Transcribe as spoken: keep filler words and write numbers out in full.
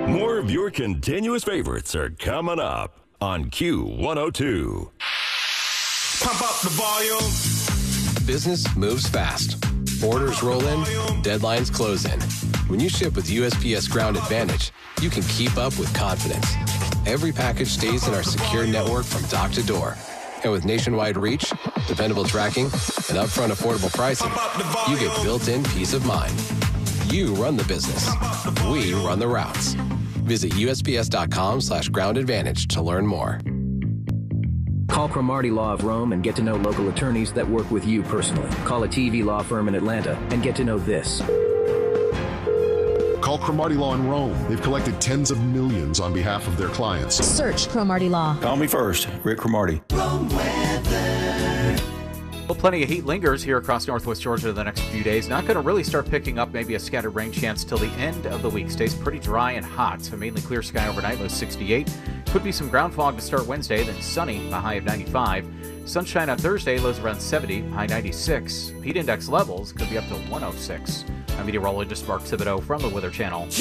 More of your continuous favorites are coming up on Q one oh two. Pump up the volume. Business moves fast. Orders roll in, deadlines close in. When you ship with U S P S Ground Advantage, you can keep up with confidence. Every package stays in our secure network from dock to door. And with nationwide reach, dependable tracking, and upfront affordable pricing, you get built-in peace of mind. You run the business. We run the routes. Visit U S P S dot com slash ground advantage to learn more. Call Cromartie Law of Rome and get to know local attorneys that work with you personally. Call a T V law firm in Atlanta and get to know this. Call Cromartie Law in Rome. They've collected tens of millions on behalf of their clients. Search Cromartie Law. Call me first, Rick Cromartie. Well, plenty of heat lingers here across northwest Georgia the next few days. Not going to really start picking up, maybe a scattered rain chance till the end of the week. Stays pretty dry and hot, so mainly clear sky overnight, low sixty-eight. Could be some ground fog to start Wednesday, then sunny, a high of ninety-five. Sunshine on Thursday, lows around seventy, high ninety-six. Heat index levels could be up to one oh six. I'm meteorologist Mark Thibodeau from the Weather Channel.